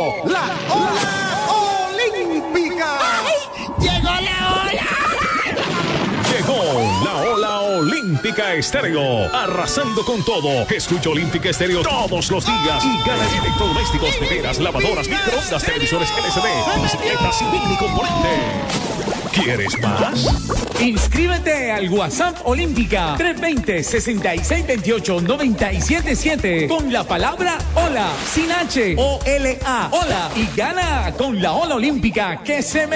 la Ola Olímpica. ¡Llegó la ola! Llegó la Ola Olímpica Estéreo, arrasando con todo. Escucha Olímpica Estéreo todos los días y gana electrodomésticos, neveras, lavadoras, microondas, televisores LCD, bicicletas y mini componente. ¿Quieres más? Inscríbete al WhatsApp Olímpica 320-6628-977 con la palabra Hola, sin H, O-L-A, Hola, y gana con la Ola Olímpica que se me